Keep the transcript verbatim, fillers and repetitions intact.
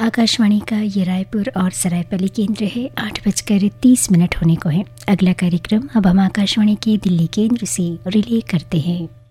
आकाशवाणी का ये रायपुर और सरायपल्ली केंद्र है। आठ बजकर तीस मिनट होने को है। अगला कार्यक्रम अब हम आकाशवाणी के दिल्ली केंद्र से रिले करते हैं।